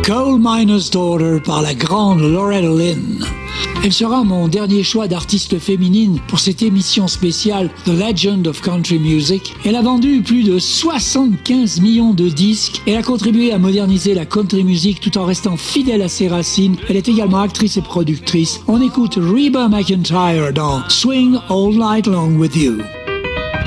Coal Miner's Daughter par la grande Loretta Lynn. Elle sera mon dernier choix d'artiste féminine pour cette émission spéciale The Legend of Country Music. Elle a vendu plus de 75 millions de disques. Elle a contribué à moderniser la country music tout en restant fidèle à ses racines. Elle est également actrice et productrice. On écoute Reba McEntire dans Swing All Night Long With You.